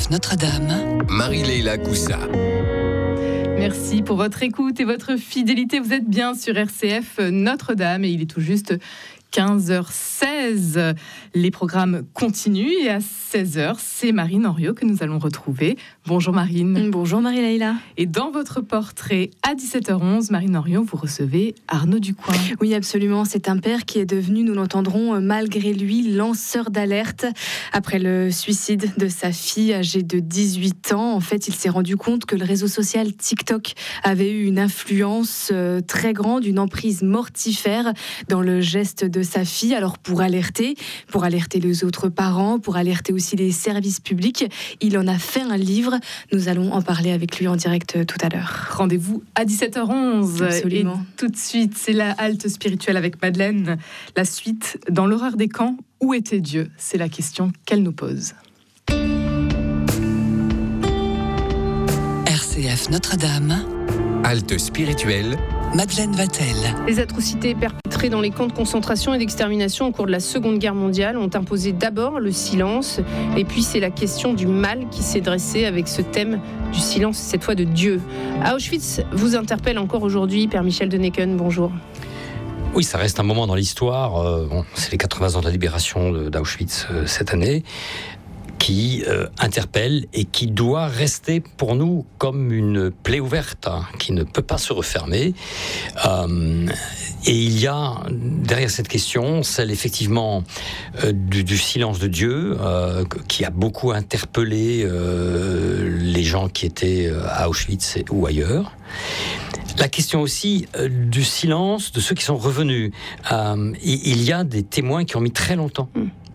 RCF Notre-Dame, Marie-Leila Coussa. Merci pour votre écoute et votre fidélité. Vous êtes bien sur RCF Notre-Dame et il est tout juste 15h16. Les programmes continuent et à 16h, c'est Marine Henriot que nous allons retrouver. Bonjour Marine. Bonjour Marie-Leila. Et dans votre portrait, à 17h11, Marine Henriot, vous recevez Arnaud Ducoing. Oui, absolument. C'est un père qui est devenu, nous l'entendrons, malgré lui, lanceur d'alerte. Après le suicide de sa fille âgée de 18 ans, en fait, il s'est rendu compte que le réseau social TikTok avait eu une influence très grande, une emprise mortifère dans le geste de sa fille. Alors pour alerter les autres parents, pour alerter aussi les services publics, il en a fait un livre. Nous allons en parler avec lui en direct tout à l'heure. Rendez-vous à 17h11. Absolument. Et tout de suite, c'est la halte spirituelle avec Madeleine. La suite, dans l'horreur des camps, où était Dieu ? C'est la question qu'elle nous pose. RCF Notre-Dame, Halte spirituelle, Madeleine Vatel. Les atrocités perpétrées dans les camps de concentration et d'extermination au cours de la Seconde Guerre mondiale ont imposé d'abord le silence, et puis c'est la question du mal qui s'est dressée avec ce thème du silence, cette fois de Dieu. À Auschwitz vous interpelle encore aujourd'hui, Père Michel de Necken, bonjour. Oui, ça reste un moment dans l'histoire, c'est les 80 ans de la libération d'Auschwitz cette année, qui interpelle et qui doit rester pour nous comme une plaie ouverte, qui ne peut pas se refermer. Et il y a derrière cette question celle effectivement du silence de Dieu, qui a beaucoup interpellé les gens qui étaient à Auschwitz ou ailleurs. La question aussi du silence de ceux qui sont revenus. Il y a des témoins qui ont mis très longtemps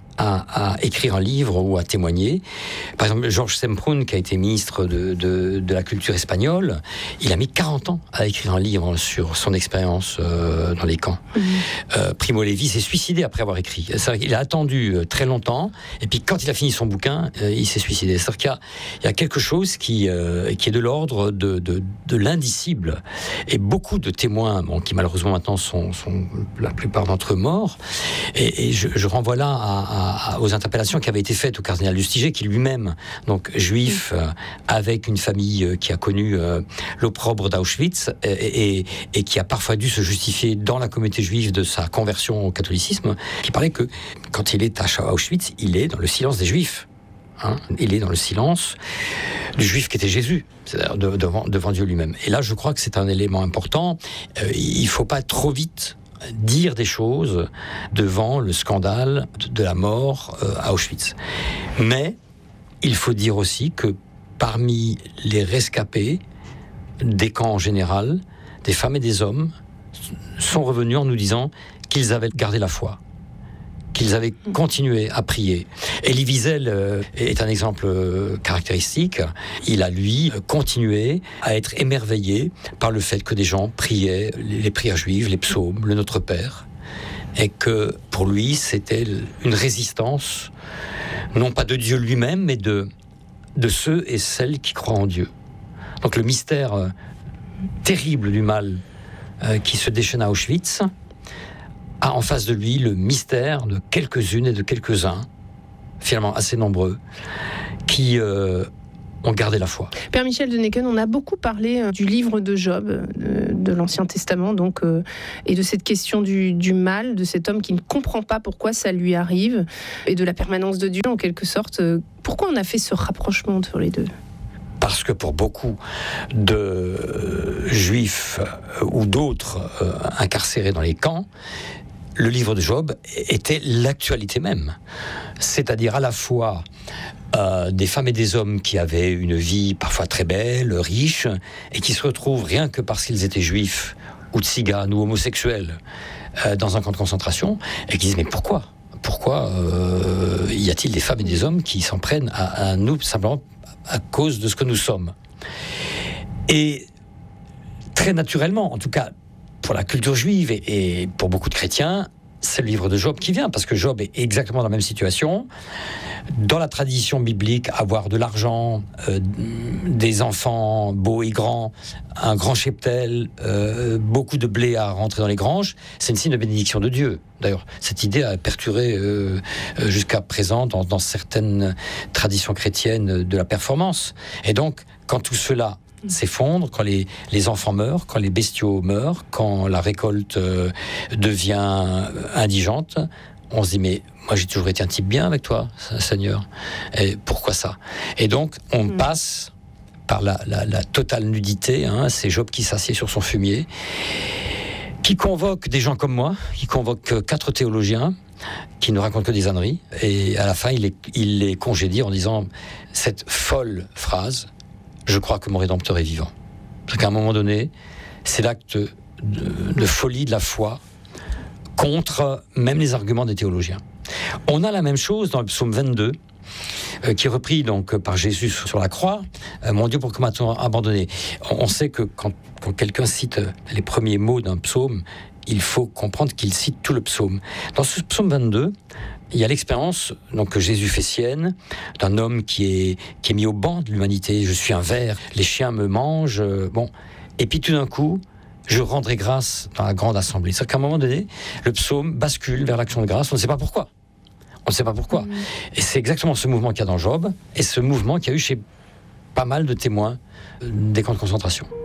à écrire un livre ou à témoigner. Par exemple, Georges Semprún, qui a été ministre de la culture espagnole, il a mis 40 ans à écrire un livre sur son expérience dans les camps. Primo Levi s'est suicidé après avoir écrit. Il a attendu très longtemps, et puis quand il a fini son bouquin, il s'est suicidé. C'est-à-dire qu'il y a quelque chose qui est de l'ordre de l'indicible. Et beaucoup de témoins, qui malheureusement maintenant sont la plupart d'entre eux morts, et je renvoie là aux interpellations qui avaient été faites au cardinal Lustiger, qui lui-même, donc juif, avec une famille qui a connu l'opprobre d'Auschwitz et qui a parfois dû se justifier dans la communauté juive de sa conversion au catholicisme, qui parlait que quand il est à Auschwitz, il est dans le silence des juifs. Il est dans le silence du juif qui était Jésus, c'est-à-dire devant Dieu lui-même. Et là, je crois que c'est un élément important. Il ne faut pas trop vite dire des choses devant le scandale de la mort à Auschwitz. Mais il faut dire aussi que parmi les rescapés des camps en général, des femmes et des hommes sont revenus en nous disant qu'ils avaient gardé la foi, qu'ils avaient continué à prier. Elie Wiesel est un exemple caractéristique. Il a, lui, continué à être émerveillé par le fait que des gens priaient les prières juives, les psaumes, le Notre Père, et que pour lui, c'était une résistance, non pas de Dieu lui-même, mais de ceux et celles qui croient en Dieu. Donc le mystère terrible du mal qui se déchaîne à Auschwitz a en face de lui le mystère de quelques-unes et de quelques-uns, finalement assez nombreux, qui ont gardé la foi. Père Michel de Necken, on a beaucoup parlé du livre de Job, de l'Ancien Testament, donc, et de cette question du mal, de cet homme qui ne comprend pas pourquoi ça lui arrive, et de la permanence de Dieu en quelque sorte. Pourquoi on a fait ce rapprochement entre les deux ? Parce que pour beaucoup de juifs ou d'autres incarcérés dans les camps, le livre de Job était l'actualité même. C'est-à-dire à la fois des femmes et des hommes qui avaient une vie parfois très belle, riche, et qui se retrouvent, rien que parce qu'ils étaient juifs, ou tziganes, ou homosexuels, dans un camp de concentration, et qui disent « mais pourquoi ? Pourquoi y a-t-il des femmes et des hommes qui s'en prennent à nous simplement à cause de ce que nous sommes ?» Et très naturellement, en tout cas pour la culture juive et pour beaucoup de chrétiens, c'est le livre de Job qui vient, parce que Job est exactement dans la même situation. Dans la tradition biblique, avoir de l'argent, des enfants beaux et grands, un grand cheptel, beaucoup de blé à rentrer dans les granges, c'est une signe de bénédiction de Dieu. D'ailleurs, cette idée a perduré jusqu'à présent dans certaines traditions chrétiennes de la performance. Et donc, quand tout cela s'effondre, quand les enfants meurent, quand les bestiaux meurent, quand la récolte devient indigente, on se dit, mais moi j'ai toujours été un type bien avec toi, Seigneur. Et pourquoi ça? Et donc, on passe par la totale nudité, c'est Job qui s'assied sur son fumier, qui convoque des gens comme moi, qui convoque 4 théologiens, qui ne racontent que des âneries, et à la fin, il les congédie en disant cette folle phrase: je crois que mon Rédempteur est vivant. Parce qu'à un moment donné, c'est l'acte de folie de la foi contre même les arguments des théologiens. On a la même chose dans le psaume 22, qui est repris donc par Jésus sur la croix. Mon Dieu, pourquoi m'as-tu abandonné? On sait que quand quelqu'un cite les premiers mots d'un psaume, il faut comprendre qu'il cite tout le psaume. Dans ce psaume 22, il y a l'expérience donc, que Jésus fait sienne, d'un homme qui est mis au banc de l'humanité. Je suis un ver, les chiens me mangent. Et puis tout d'un coup, je rendrai grâce dans la grande assemblée. C'est-à-dire qu'à un moment donné, le psaume bascule vers l'action de grâce. On ne sait pas pourquoi. On ne sait pas pourquoi. Et c'est exactement ce mouvement qu'il y a dans Job, et ce mouvement qu'il y a eu chez pas mal de témoins des camps de concentration.